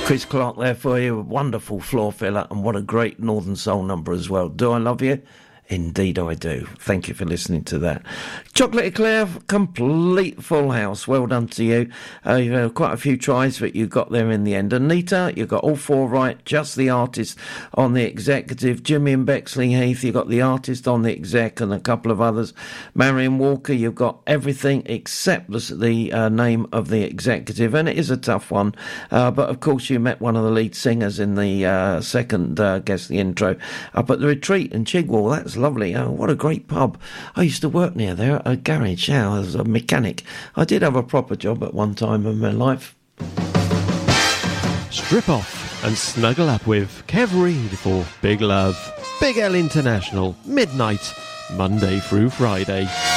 Chris Clark there for you, a wonderful floor filler, and what a great Northern Soul number as well. Do I love you? Indeed I do. Thank you for listening to that. Chocolate Eclair, complete full house. Well done to you. You've had quite a few tries, but you got there in the end. Anita, you got all four right. Just the artist on the executive. Jimmy and Bexley Heath, you got the artist on the exec and a couple of others. Marion Walker, you've got everything except the name of the executive, and it is a tough one. But of course you met one of the lead singers in the second guess the intro up at the Retreat in Chigwell. That's lovely. Oh, what a great pub. I used to work near there at a garage, as a mechanic. I did have a proper job at one time in my life. Strip off and snuggle up with Kev Reid for Big Love. Big L International, midnight, Monday through Friday.